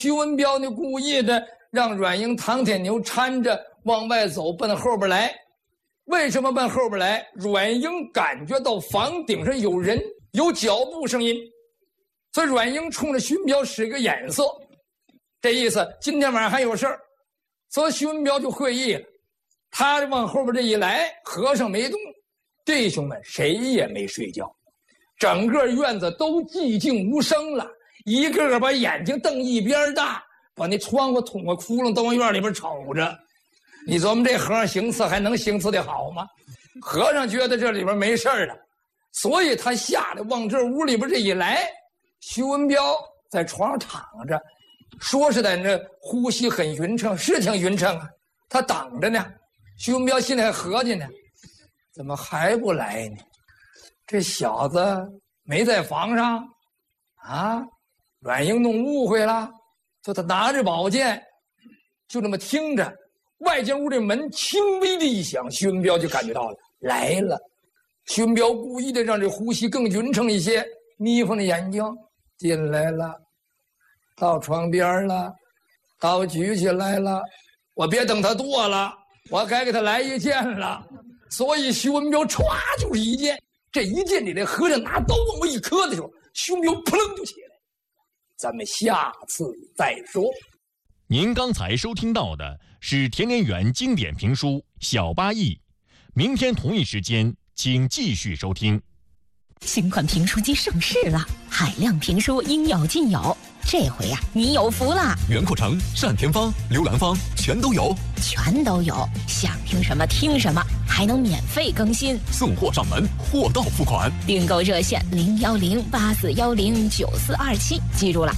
徐文彪呢故意的让阮英、唐天牛搀着往外走，奔后边来。为什么奔后边来？阮英感觉到房顶上有人，有脚步声音，所以阮英冲着徐文彪使个眼色，这意思今天晚上还有事儿。所以徐文彪就会意了，他往后边这一来，和尚没动，弟兄们谁也没睡觉，整个院子都寂静无声了，一个个把眼睛瞪一边大，把那窗户捅个窟窿，都往院里边瞅着。你琢磨这和尚行刺还能行刺的好吗？和尚觉得这里边没事了，所以他下来往这屋里边这一来，徐文彪在床上躺着，说是在那呼吸很匀称，是挺匀称啊，他等着呢。徐文彪心里还合计呢，怎么还不来呢？这小子没在房上啊？阮英弄误会了，就他拿着宝剑，就这么听着，外间屋的门轻微的一响，徐文彪就感觉到了来了。徐文彪故意的让这呼吸更匀称一些，眯缝着眼睛进来了，到床边了，刀举起来了，我别等他剁了，我该给他来一剑了。所以徐文彪歘就是一剑，这一剑里这和尚拿刀往我一磕的时候，徐文彪扑棱就起来。咱们下次再说。 您刚才收听到的是田连元经典评书《小八义》，明天同一时间请继续收听。 新款评书机上市了，海量评书应有尽有，这回呀，你有福了！ 袁阔成、单田芳、刘兰芳全都有， 全都有，想听什么听什么，还能免费更新， 送货上门，货到付款。 订购热线01084109427，记住了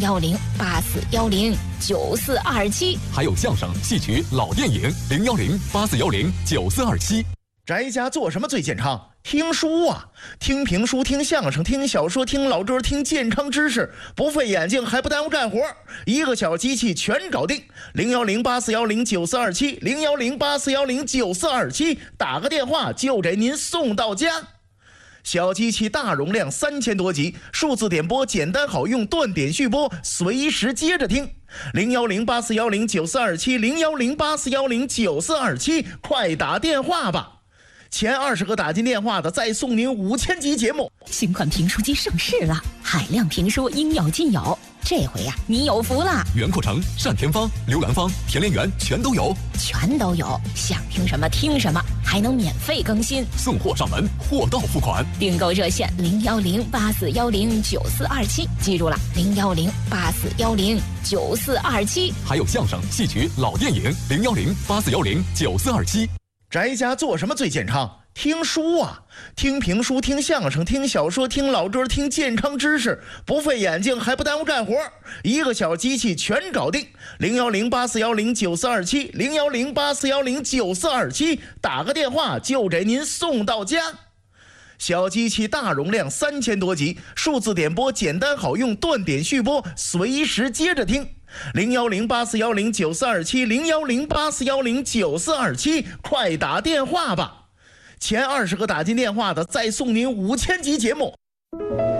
，01084109427。 还有相声、戏曲、老电影，01084109427。 宅家做什么最健康？听书啊，听评书，听相声，听小说，听老歌，听健康知识，不费眼睛还不耽误干活，一个小机器全搞定。01084109427 01084109427，打个电话就给您送到家。小机器大容量3000多集，数字点播简单好用，断点续播，随时接着听。01084109427 01084109427，快打电话吧。前20个打进电话的再送您5000集节目。 新款评书机上市了，海量评书应有尽有，这回呀，你有福了！ 袁阔成、单田芳、刘兰芳、田连元全都有， 全都有，想听什么听什么，还能免费更新， 送货上门，货到付款。 订购热线01084109427，记住了，01084109427。 还有相声、戏曲、老电影，01084109427。 宅家做什么最健康？听书啊，听评书，听相声，听小说，听老歌，听健康知识，不费眼睛还不耽误干活，一个小机器全搞定。01084109427 01084109427，打个电话就给您送到家。小机器大容量3000多集，数字点播简单好用，断点续播，随时接着听。01084109427 01084109427，快打电话吧。前20个打进电话的再送您5000集节目。